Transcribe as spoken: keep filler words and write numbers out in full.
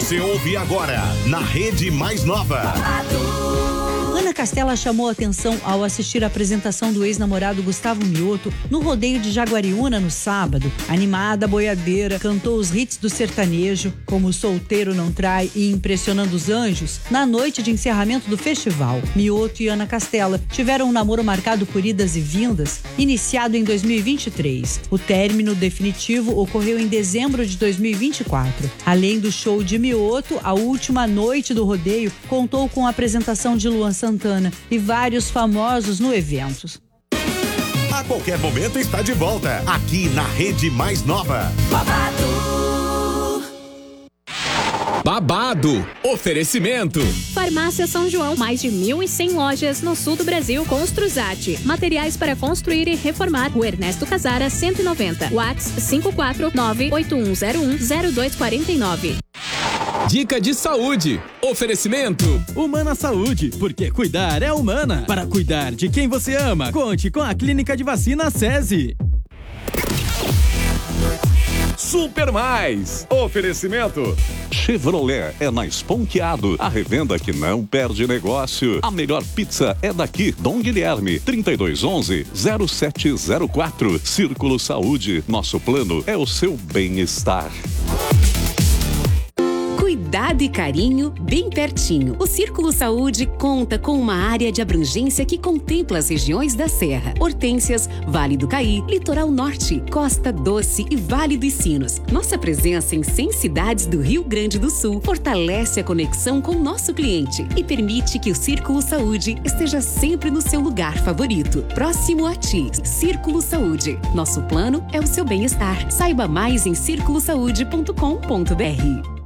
Você ouve agora na Rede Mais Nova. Ana Castela chamou a atenção ao assistir a apresentação do ex-namorado Gustavo Mioto no rodeio de Jaguariúna no sábado. Animada, a boiadeira cantou os hits do sertanejo, como Solteiro Não Trai e Impressionando os Anjos, na noite de encerramento do festival. Mioto e Ana Castela tiveram um namoro marcado por idas e vindas, iniciado em dois mil e vinte e três. O término definitivo ocorreu em dezembro de dois mil e vinte e quatro. Além do show de Mioto, a última noite do rodeio contou com a apresentação de Luan Santana e vários famosos no evento. A qualquer momento está de volta, aqui na Rede Mais Nova. Babado. Babado. Oferecimento. Farmácia São João, mais de mil e cem lojas no sul do Brasil. Construzate, materiais para construir e reformar. O Ernesto Casara, cento e noventa. WhatsApp cinco quatro nove oito um zero um zero dois quatro nove. Dica de saúde. Oferecimento. Humana Saúde, porque cuidar é humana. Para cuidar de quem você ama, conte com a Clínica de Vacina SESI. Super Mais. Oferecimento. Chevrolet é na Esponqueado, a revenda que não perde negócio. A melhor pizza é daqui, Dom Guilherme, trinta e dois onze, zero sete zero quatro. Círculo Saúde, nosso plano é o seu bem-estar. Cuidado e carinho bem pertinho. O Círculo Saúde conta com uma área de abrangência que contempla as regiões da Serra, Hortências, Vale do Caí, Litoral Norte, Costa Doce e Vale dos Sinos. Nossa presença em cem cidades do Rio Grande do Sul fortalece a conexão com o nosso cliente e permite que o Círculo Saúde esteja sempre no seu lugar favorito, próximo a ti. Círculo Saúde. Nosso plano é o seu bem-estar. Saiba mais em círculo saúde ponto com ponto br.